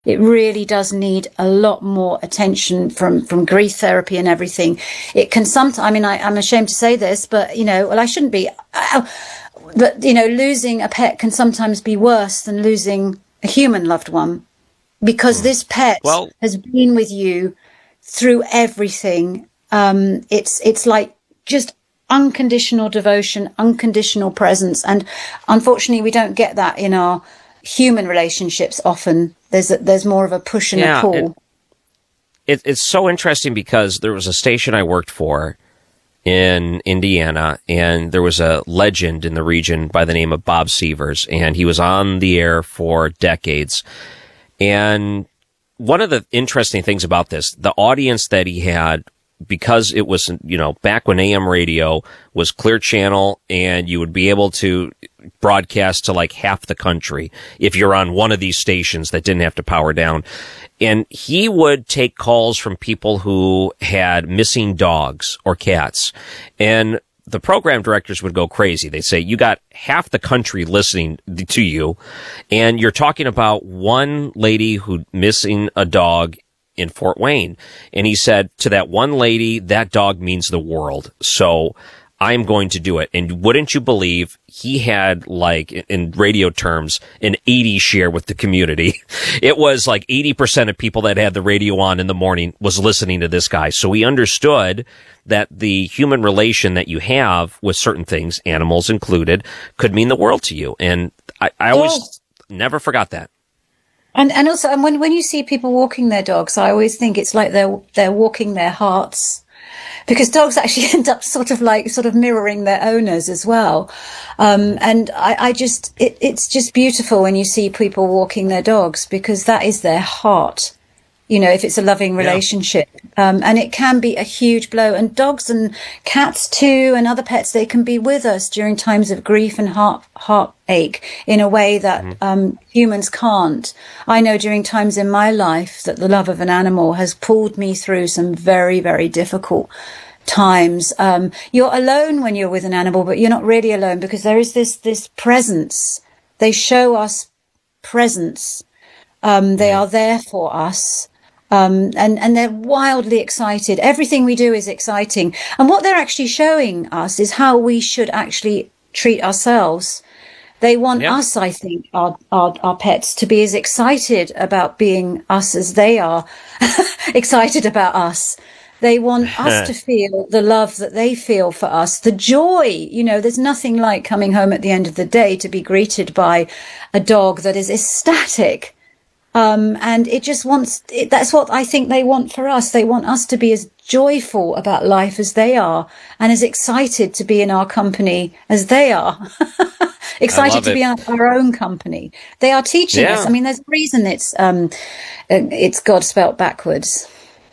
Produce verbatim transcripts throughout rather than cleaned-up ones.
It really does need a lot more attention from, from grief therapy and everything. It can sometimes, I mean, I, I'm ashamed to say this, but, you know, well, I shouldn't be, uh, but, you know, losing a pet can sometimes be worse than losing a human loved one, because mm. this pet well, has been with you through everything. Um, it's, it's like just unconditional devotion, unconditional presence. And unfortunately, we don't get that in our human relationships often. There's a, there's more of a push and yeah, a pull. It, it, it's so interesting because there was a station I worked for in Indiana, and there was a legend in the region by the name of Bob Sievers, and he was on the air for decades. And one of the interesting things about this, the audience that he had, because it was, you know, back when A M radio was Clear Channel and you would be able to broadcast to like half the country if you're on one of these stations that didn't have to power down. And he would take calls from people who had missing dogs or cats. And the program directors would go crazy. They'd say, you got half the country listening to you, and you're talking about one lady who missing a dog in Fort Wayne. And he said to that one lady, that dog means the world. So I'm going to do it. And wouldn't you believe he had, like, in radio terms, an eighty share with the community. It was like eighty percent of people that had the radio on in the morning was listening to this guy. So he understood that the human relation that you have with certain things, animals included, could mean the world to you. And I, I always yes. never forgot that. And and also, and when when you see people walking their dogs, I always think it's like they're they're walking their hearts, because dogs actually end up sort of like sort of mirroring their owners as well. Um, and I, I just it, it's just beautiful when you see people walking their dogs, because that is their heart. You know, if it's a loving relationship, yeah. um, and it can be a huge blow. And dogs and cats too, and other pets, they can be with us during times of grief and heart heartache in a way that mm-hmm. um, humans can't. I know during times in my life that the love of an animal has pulled me through some very, very difficult times. Um, you're alone when you're with an animal, but you're not really alone, because there is this this presence. They show us presence. Um, they are there for us. Um, and, and they're wildly excited. Everything we do is exciting. And what they're actually showing us is how we should actually treat ourselves. They want yep. us, I think, our, our, our pets, to be as excited about being us as they are excited about us. They want us to feel the love that they feel for us, the joy. You know, there's nothing like coming home at the end of the day to be greeted by a dog that is ecstatic. Um, and it just wants, it, that's what I think they want for us. They want us to be as joyful about life as they are, and as excited to be in our company as they are. Excited to be in our own company. They are teaching yeah. us. I mean, there's a reason it's, um, it's God spelt backwards.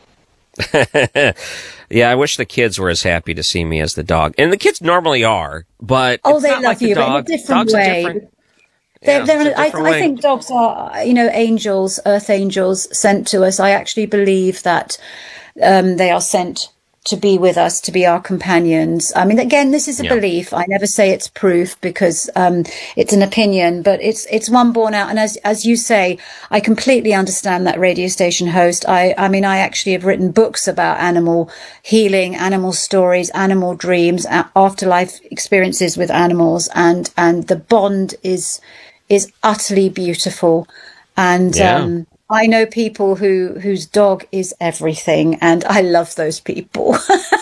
Yeah, I wish the kids were as happy to see me as the dog. And the kids normally are, but oh, it's they not love like you, the dog. but in a different Dogs way. are different. They're, yeah, they're, I, I think dogs are, you know, angels, earth angels sent to us. I actually believe that um, they are sent to be with us, to be our companions. I mean, again, this is a yeah. belief. I never say it's proof, because um, it's an opinion, but it's it's one born out. And as as you say, I completely understand that radio station host. I, I mean, I actually have written books about animal healing, animal stories, animal dreams, afterlife experiences with animals, and and the bond is is utterly beautiful. And yeah. um, I know people who whose dog is everything, and I love those people.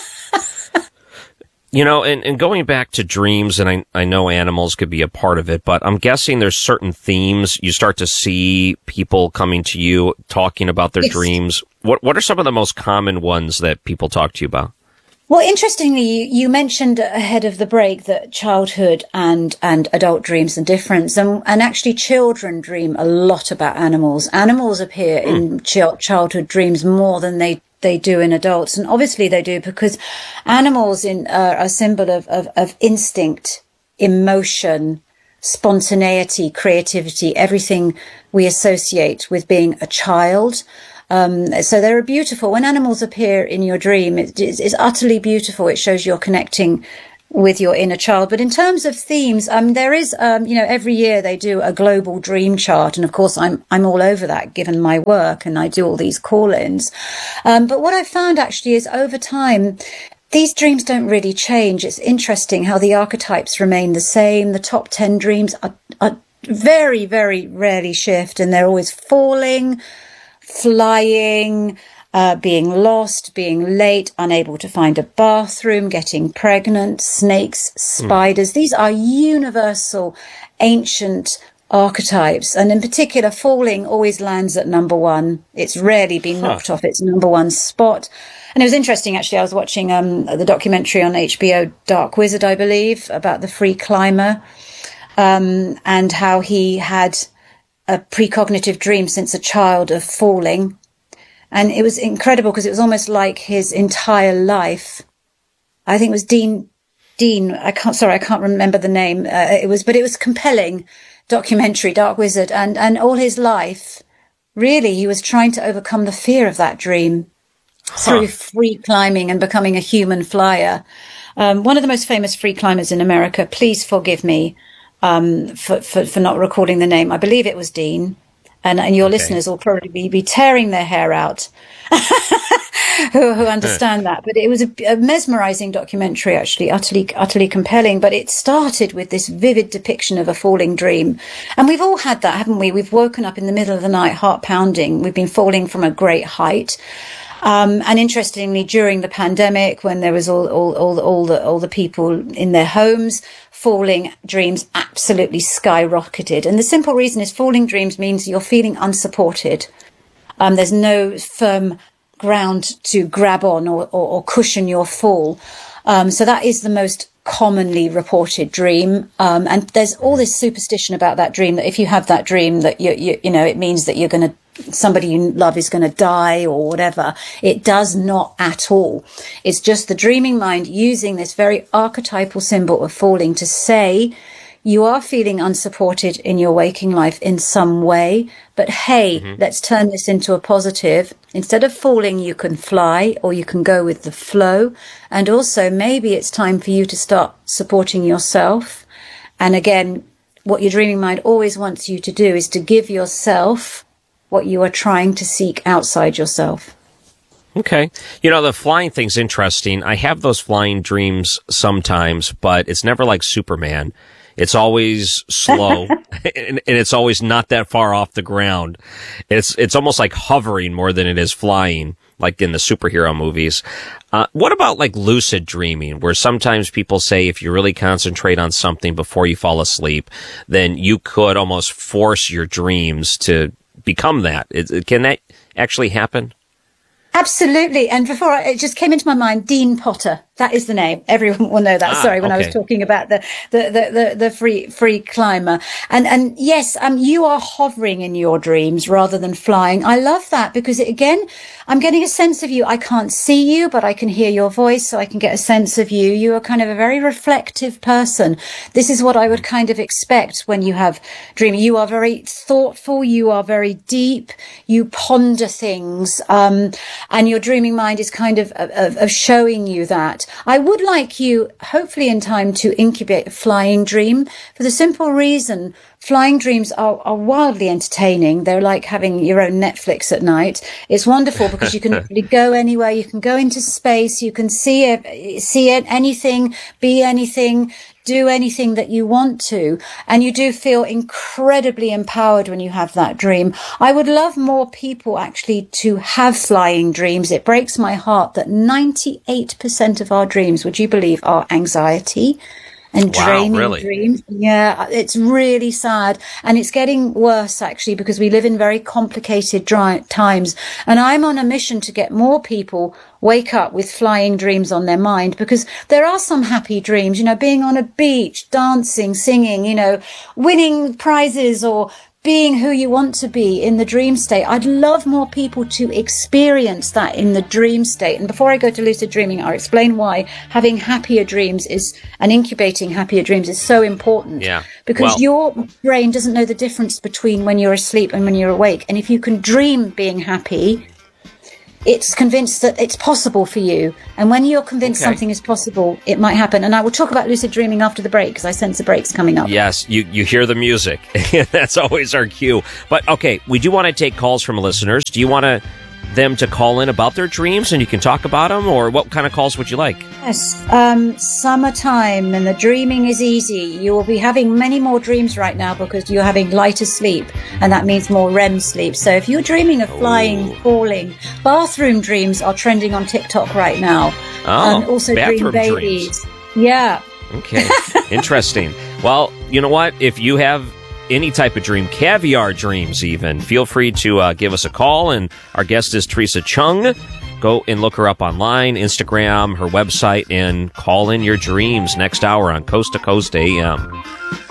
You know, and, and going back to dreams, and I, I know animals could be a part of it, but I'm guessing there's certain themes you start to see people coming to you talking about their yes. dreams. What what are some of the most common ones that people talk to you about? Well, interestingly, you, you mentioned ahead of the break that childhood and, and adult dreams are different. And, and actually children dream a lot about animals. Animals appear mm. in ch- childhood dreams more than they, they do in adults. And obviously they do, because animals in, uh, are a symbol of, of, of instinct, emotion, spontaneity, creativity, everything we associate with being a child. Um, so they're beautiful. When animals appear in your dream, it is it's utterly beautiful. It shows you're connecting with your inner child. But in terms of themes, um, there is, um, you know, every year they do a global dream chart. And of course, I'm, I'm all over that given my work and I do all these call-ins. Um, but what I've found actually is over time, these dreams don't really change. It's interesting how the archetypes remain the same. The top ten dreams are, are very, very rarely shift, and they're always falling, flying, Uh, being lost, being late, unable to find a bathroom, getting pregnant, snakes, spiders. Mm. These are universal, ancient archetypes. And in particular, falling always lands at number one. It's rarely been knocked huh. off its number one spot. And it was interesting, actually, I was watching um, the documentary on H B O, Dark Wizard, I believe, about the free climber, um, and how he had a precognitive dream since a child of falling. And it was incredible because it was almost like his entire life. I think it was Dean, Dean, I can't, sorry, I can't remember the name. Uh, it was, but it was compelling documentary, Dark Wizard. And, and all his life, really, he was trying to overcome the fear of that dream huh. through free climbing and becoming a human flyer. Um, one of the most famous free climbers in America, please forgive me, um, for, for, for not recalling the name. I believe it was Dean. And, and your okay. listeners will probably be, be tearing their hair out who, who understand that. But it was a, a mesmerizing documentary, actually, utterly, utterly compelling. But it started with this vivid depiction of a falling dream. And we've all had that, haven't we? We've woken up in the middle of the night, heart pounding. We've been falling from a great height. Um, and interestingly, during the pandemic, when there was all, all, all, all the, all the people in their homes, falling dreams absolutely skyrocketed. And the simple reason is falling dreams means you're feeling unsupported. Um, there's no firm ground to grab on or, or, or cushion your fall. Um, so that is the most commonly reported dream. Um, and there's all this superstition about that dream that if you have that dream that you, you, you know, it means that you're going to somebody you love is going to die or whatever. It does not at all. It's just the dreaming mind using this very archetypal symbol of falling to say you are feeling unsupported in your waking life in some way, but hey, mm-hmm. let's turn this into a positive. Instead of falling, you can fly or you can go with the flow. And also maybe it's time for you to start supporting yourself. And again, what your dreaming mind always wants you to do is to give yourself what you are trying to seek outside yourself. Okay. You know, the flying thing's interesting. I have those flying dreams sometimes, but it's never like Superman. It's always slow and, and it's always not that far off the ground. It's, it's almost like hovering more than it is flying, like in the superhero movies. Uh, what about like lucid dreaming, where sometimes people say if you really concentrate on something before you fall asleep, then you could almost force your dreams to become that. It, can that actually happen? Absolutely. And before I, it just came into my mind, Dean Potter. That is the name. Everyone will know that. Ah, Sorry, when okay. I was talking about the, the, the, the, the free, free climber. And, and yes, um, you are hovering in your dreams rather than flying. I love that because it, again, I'm getting a sense of you. I can't see you, but I can hear your voice, so I can get a sense of you. You are kind of a very reflective person. This is what I would kind of expect when you have dreaming. You are very thoughtful. You are very deep. You ponder things. Um, and your dreaming mind is kind of, of, of showing you that. I would like you, hopefully in time, to incubate a flying dream for the simple reason flying dreams are, are wildly entertaining. They're like having your own Netflix at night. It's wonderful because you can really go anywhere. You can go into space. You can see it, see it, anything, be anything, do anything that you want to. And you do feel incredibly empowered when you have that dream. I would love more people actually to have flying dreams. It breaks my heart that ninety-eight percent of our dreams, would you believe, are anxiety and wow, draining really? dreams. Yeah, it's really sad. And it's getting worse, actually, because we live in very complicated dry times. And I'm on a mission to get more people wake up with flying dreams on their mind, because there are some happy dreams, you know, being on a beach, dancing, singing, you know, winning prizes or being who you want to be in the dream state. I'd love more people to experience that in the dream state. And before I go to lucid dreaming, I'll explain why having happier dreams is, and incubating happier dreams is so important. Yeah. Because well, your brain doesn't know the difference between when you're asleep and when you're awake. And if you can dream being happy, it's convinced that it's possible for you. And when you're convinced Okay. something is possible, it might happen. And I will talk about lucid dreaming after the break because I sense the break's coming up. Yes, you, you hear the music. That's always our cue. But okay, we do want to take calls from listeners. Do you want to them to call in about their dreams and you can talk about them, or what kind of calls would you like? Yes, um, summertime and the dreaming is easy. You will be having many more dreams right now because you're having lighter sleep, and that means more R E M sleep. So if you're dreaming of flying, falling, bathroom dreams are trending on TikTok right now. Oh, and also bathroom dream babies. dreams. Yeah. Okay, interesting. Well, you know what? If you have any type of dream, caviar dreams even, feel free to uh, give us a call. And our guest is Teresa Chung. Go and look her up online, Instagram, her website, and call in your dreams next hour on Coast to Coast A M.